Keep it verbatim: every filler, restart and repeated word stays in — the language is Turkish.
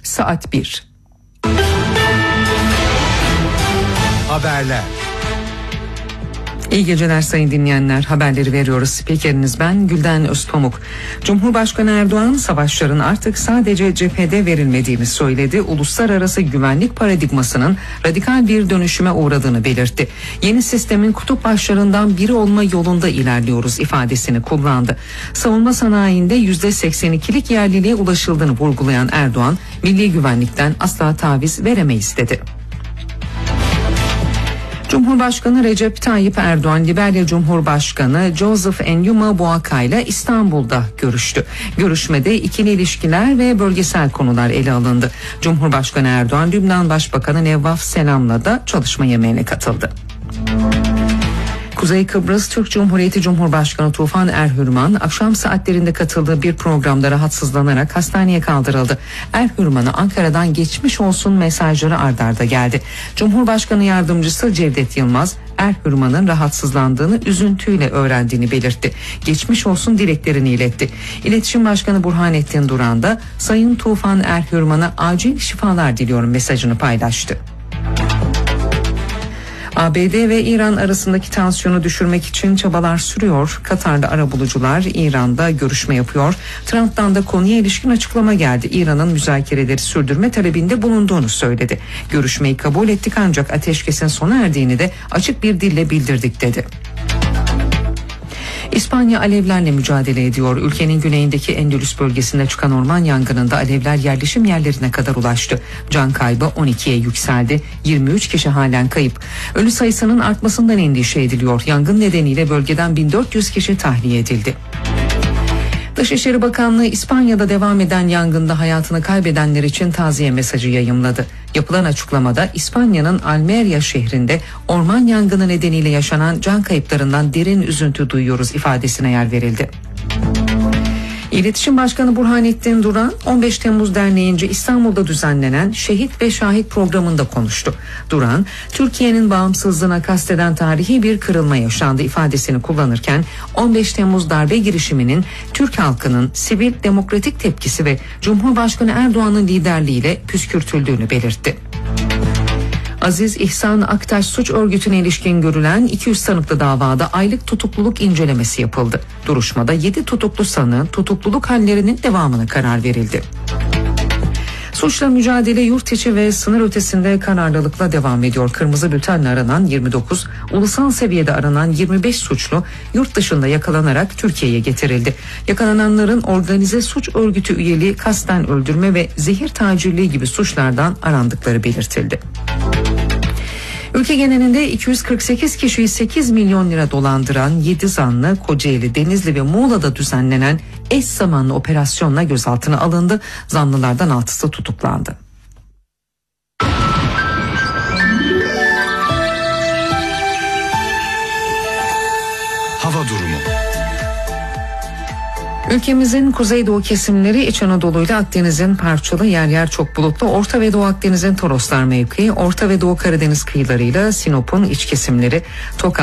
saat bir. Haberler. İyi geceler sayın dinleyenler. Haberleri veriyoruz. Spikeriniz ben Gülden Özpamuk. Cumhurbaşkanı Erdoğan savaşların artık sadece cephede verilmediğini söyledi. Uluslararası güvenlik paradigmasının radikal bir dönüşüme uğradığını belirtti. Yeni sistemin kutup başlarından biri olma yolunda ilerliyoruz ifadesini kullandı. Savunma sanayinde yüzde seksen ikilik yerliliğe ulaşıldığını vurgulayan Erdoğan, milli güvenlikten asla taviz veremeyiz dedi. Cumhurbaşkanı Recep Tayyip Erdoğan, Liberya Cumhurbaşkanı Joseph Enyuma Boaka ile İstanbul'da görüştü. Görüşmede ikili ilişkiler ve bölgesel konular ele alındı. Cumhurbaşkanı Erdoğan, Lübnan Başbakanı Nevvaf Selam'la da çalışma yemeğine katıldı. Kuzey Kıbrıs Türk Cumhuriyeti Cumhurbaşkanı Tufan Erhürman akşam saatlerinde katıldığı bir programda rahatsızlanarak hastaneye kaldırıldı. Erhürman'a Ankara'dan geçmiş olsun mesajları ard arda geldi. Cumhurbaşkanı Yardımcısı Cevdet Yılmaz, Erhürman'ın rahatsızlandığını üzüntüyle öğrendiğini belirtti. Geçmiş olsun dileklerini iletti. İletişim Başkanı Burhanettin Duran da Sayın Tufan Erhürman'a acil şifalar diliyorum mesajını paylaştı. A B D ve İran arasındaki tansiyonu düşürmek için çabalar sürüyor. Katar'da arabulucular İran'da görüşme yapıyor. Trump'tan da konuya ilişkin açıklama geldi. İran'ın müzakereleri sürdürme talebinde bulunduğunu söyledi. Görüşmeyi kabul ettik ancak ateşkesin sona erdiğini de açık bir dille bildirdik dedi. İspanya alevlerle mücadele ediyor. Ülkenin güneyindeki Endülüs bölgesinde çıkan orman yangınında alevler yerleşim yerlerine kadar ulaştı. Can kaybı on ikiye yükseldi. yirmi üç kişi halen kayıp. Ölü sayısının artmasından endişe ediliyor. Yangın nedeniyle bölgeden bin dört yüz kişi tahliye edildi. Dışişleri Bakanlığı İspanya'da devam eden yangında hayatını kaybedenler için taziye mesajı yayımladı. Yapılan açıklamada İspanya'nın Almeria şehrinde orman yangını nedeniyle yaşanan can kayıplarından derin üzüntü duyuyoruz ifadesine yer verildi. İletişim Başkanı Burhanettin Duran, on beş Temmuz Derneği'nce İstanbul'da düzenlenen Şehit ve Şahit programında konuştu. Duran, Türkiye'nin bağımsızlığına kasteden tarihi bir kırılma yaşandı ifadesini kullanırken on beş Temmuz darbe girişiminin Türk halkının sivil demokratik tepkisi ve Cumhurbaşkanı Erdoğan'ın liderliğiyle püskürtüldüğünü belirtti. Aziz İhsan Aktaş suç örgütüne ilişkin görülen iki yüz sanıklı davada aylık tutukluluk incelemesi yapıldı. Duruşmada yedi tutuklu sanığın tutukluluk hallerinin devamına karar verildi. Suçla mücadele yurt içi ve sınır ötesinde kararlılıkla devam ediyor. Kırmızı bültenle aranan yirmi dokuz, ulusal seviyede aranan yirmi beş suçlu yurt dışında yakalanarak Türkiye'ye getirildi. Yakalananların organize suç örgütü üyeliği, kasten öldürme ve zehir tacirliği gibi suçlardan arandıkları belirtildi. Ülke genelinde iki yüz kırk sekiz kişiyi sekiz milyon lira dolandıran yedi zanlı Kocaeli, Denizli ve Muğla'da düzenlenen eş zamanlı operasyonla gözaltına alındı. Zanlılardan altısı tutuklandı. Hava durumu. Ülkemizin kuzeydoğu kesimleri İç Anadolu ile Akdeniz'in parçalı, yer yer çok bulutlu, Orta ve Doğu Akdeniz'in Toroslar mevkii, Orta ve Doğu Karadeniz kıyılarıyla Sinop'un iç kesimleri, Tokat,